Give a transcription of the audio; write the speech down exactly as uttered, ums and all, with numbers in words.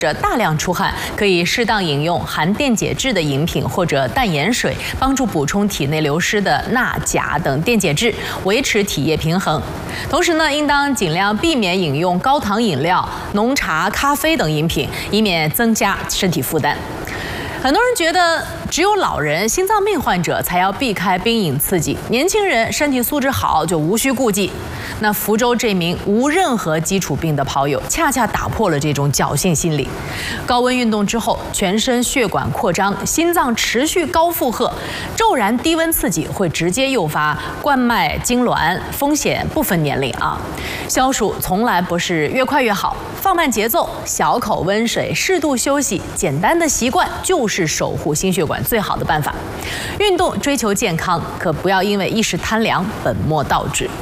者大量出汗，可以适当饮用含电解质的饮品或者淡盐水，帮助补充体内流失的钠、钾等电解质，维持体液平衡。同时呢，应当尽量避免饮用高糖饮料、浓茶、咖啡等饮品，以免增加身体负担。很多人觉得只有老人、心脏病患者才要避开冰饮刺激，年轻人身体素质好就无需顾忌。那福州这名无任何基础病的跑友，恰恰打破了这种侥幸心理。高温运动之后，全身血管扩张，心脏持续高负荷，骤然低温刺激会直接诱发冠脉痉挛，风险不分年龄啊。消暑从来不是越快越好，放慢节奏，小口温水，适度休息，简单的习惯就是守护心血管最好的办法。运动追求健康，可不要因为一时贪凉本末倒置。